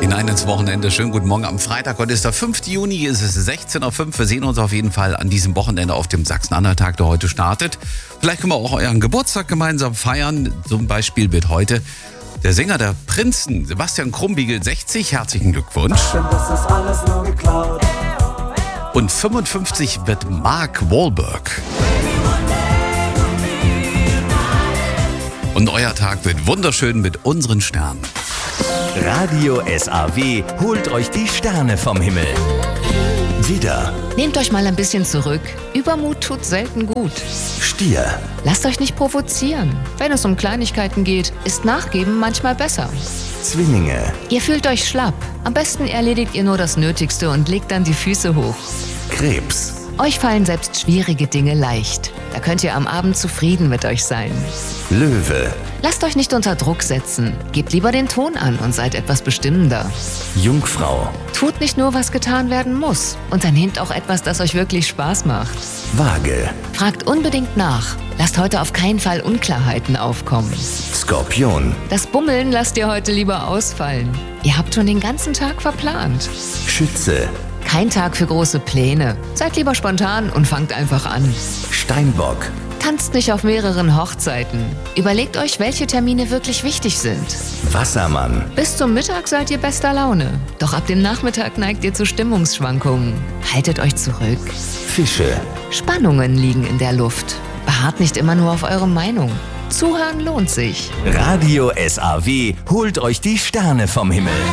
Hinein ins Wochenende. Schönen guten Morgen am Freitag. Heute ist der 5. Juni, es ist 16:05 Uhr. Wir sehen uns auf jeden Fall an diesem Wochenende auf dem Sachsen-Anhalt-Tag, der heute startet. Vielleicht können wir auch euren Geburtstag gemeinsam feiern. Zum Beispiel wird heute der Sänger der Prinzen, Sebastian Krumbiegel, 60. Herzlichen Glückwunsch. Das ist alles nur geklaut. Und 55 wird Mark Wahlberg. Und euer Tag wird wunderschön mit unseren Sternen. Radio SAW holt euch die Sterne vom Himmel. Widder, Nehmt euch mal ein bisschen zurück. Übermut tut selten gut. Stier, Lasst euch nicht provozieren. Wenn es um Kleinigkeiten geht, ist Nachgeben manchmal besser. Zwillinge, Ihr fühlt euch schlapp. Am besten erledigt ihr nur das Nötigste und legt dann die Füße hoch. Krebs, Euch fallen selbst schwierige Dinge leicht. Da könnt ihr am Abend zufrieden mit euch sein. Löwe, Lasst euch nicht unter Druck setzen. Gebt lieber den Ton an und seid etwas bestimmender. Jungfrau, Tut nicht nur, was getan werden muss. Unternehmt auch etwas, das euch wirklich Spaß macht. Waage, Fragt unbedingt nach. Lasst heute auf keinen Fall Unklarheiten aufkommen. Skorpion, Das Bummeln lasst ihr heute lieber ausfallen. Ihr habt schon den ganzen Tag verplant. Schütze, Kein Tag für große Pläne. Seid lieber spontan und fangt einfach an. Steinbock, Tanzt nicht auf mehreren Hochzeiten. Überlegt euch, welche Termine wirklich wichtig sind. Wassermann, Bis zum Mittag seid ihr bester Laune. Doch ab dem Nachmittag neigt ihr zu Stimmungsschwankungen. Haltet euch zurück. Fische, Spannungen liegen in der Luft. Beharrt nicht immer nur auf eure Meinung. Zuhören lohnt sich. Radio SAW holt euch die Sterne vom Himmel.